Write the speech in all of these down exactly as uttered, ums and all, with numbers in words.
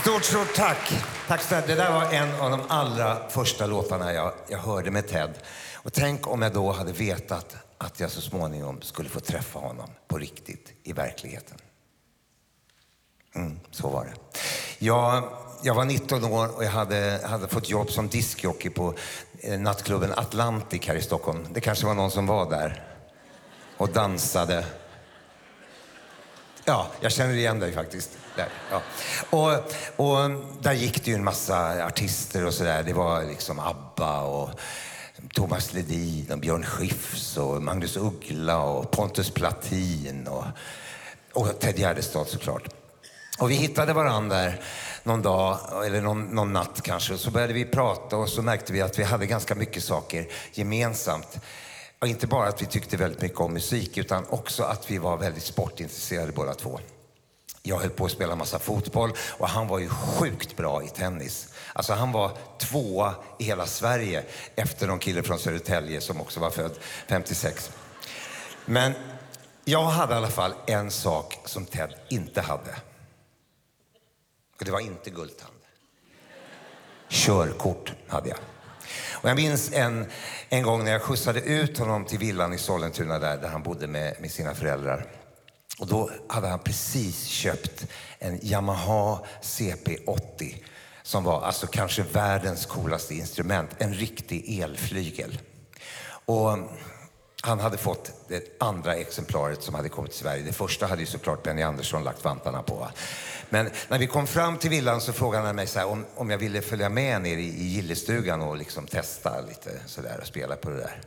Stort, stort tack. Tack så mycket. Det där var en av de allra första låtarna jag, jag hörde med Ted. Och tänk om jag då hade vetat att jag så småningom skulle få träffa honom på riktigt i verkligheten. Mm, så var det. Jag, jag var nitton år och jag hade, hade fått jobb som diskjockey på eh, nattklubben Atlantic här i Stockholm. Det kanske var någon som var där och dansade. Ja, jag känner igen dig faktiskt. Där, ja. och, och där gick det ju en massa artister och sådär. Det var liksom ABBA och Thomas Ledin och Björn Skifs och Magnus Uggla och Pontus Platin och, och Ted Gärdestad såklart. Och vi hittade varandra där någon dag, eller någon, någon natt kanske. Och så började vi prata och så märkte vi att vi hade ganska mycket saker gemensamt. Och inte bara att vi tyckte väldigt mycket om musik, utan också att vi var väldigt sportintresserade båda två. Jag höll på att spela massa fotboll och han var ju sjukt bra i tennis. Alltså han var tvåa i hela Sverige efter någon kille från Södertälje som också var född femtiosex. Men jag hade i alla fall en sak som Ted inte hade. Och det var inte guldtand. Körkort hade jag. Och jag minns en, en gång när jag skjutsade ut honom till villan i Sollentuna där, där han bodde med, med sina föräldrar. Och då hade han precis köpt en Yamaha C P åttio som var alltså kanske världens coolaste instrument. En riktig elflygel. Och han hade fått det andra exemplaret som hade kommit till Sverige. Det första hade ju såklart Benny Andersson lagt vantarna på. Men när vi kom fram till villan så frågade han mig så här, om, om jag ville följa med ner i, i gillestugan och liksom testa lite sådär och spela på det där.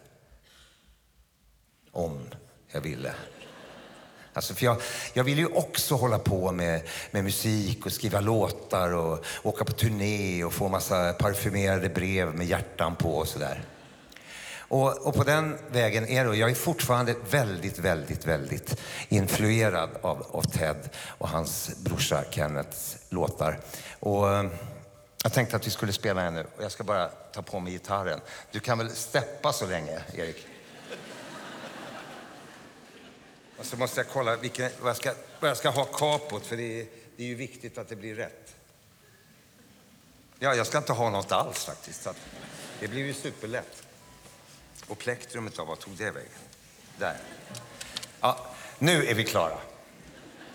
Om jag ville. Alltså för jag, jag ville ju också hålla på med, med musik och skriva låtar och åka på turné och få massa parfymerade brev med hjärtan på och sådär. Och, och på den vägen är det, och jag är fortfarande väldigt, väldigt, väldigt influerad av, av Ted och hans brorsa Kenneths låtar. Och jag tänkte att vi skulle spela en nu och jag ska bara ta på mig gitarren. Du kan väl steppa så länge, Erik? Och så måste jag kolla vilken, vad, jag ska, vad jag ska ha kapot, för det är, det är ju viktigt att det blir rätt. Ja, jag ska inte ha något alls faktiskt. Så att det blir ju superlätt. Och plektrumet då, vad tog det vägen? Där. Ja, nu är vi klara.